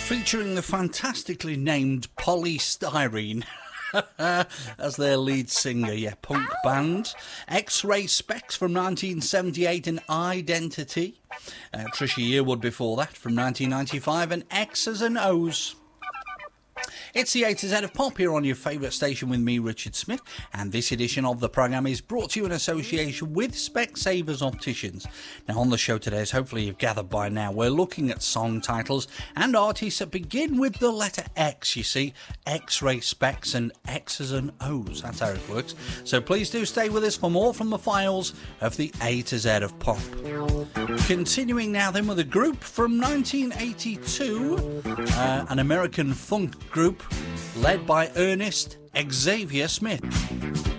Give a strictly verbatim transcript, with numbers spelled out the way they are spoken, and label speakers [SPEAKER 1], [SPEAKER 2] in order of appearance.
[SPEAKER 1] featuring the fantastically named Polystyrene as their lead singer. Yeah, punk band. X-Ray Specs from nineteen seventy-eight and Identity. Uh, Trisha Yearwood before that from nineteen ninety-five and X's and O's. It's the A to Z of Pop here on your favourite station with me, Richard Smith, and this edition of the programme is brought to you in association with Specsavers Opticians. Now, on the show today, as hopefully you've gathered by now, we're looking at song titles and artists that begin with the letter X, you see, X-Ray Specs and X's and O's, that's how it works. So please do stay with us for more from the files of the A to Z of Pop. Continuing now then with a group from nineteen eighty-two, uh, an American funk group led by Ernest Xavier Smith.